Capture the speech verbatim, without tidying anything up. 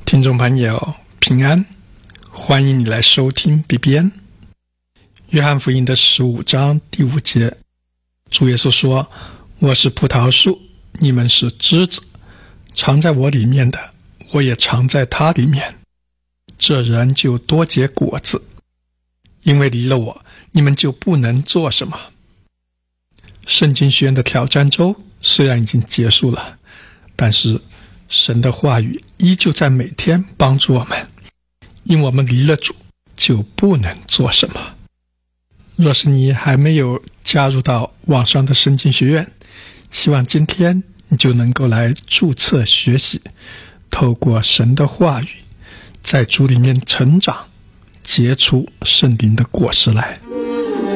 听众朋友平安，欢迎你来收听 B B N。 约翰福音的十五章第五节，主耶稣说，我是葡萄树，你们是枝子，藏在我里面的，我也藏在他里面，这人就多结果子，因为离了我，你们就不能做什么。圣经学院的挑战周虽然已经结束了，但是神的话语依旧在每天帮助我们，因我们离了主就不能做什么。若是你还没有加入到网上的圣经学院，希望今天你就能够来注册学习，透过神的话语在主里面成长，结出圣灵的果实来。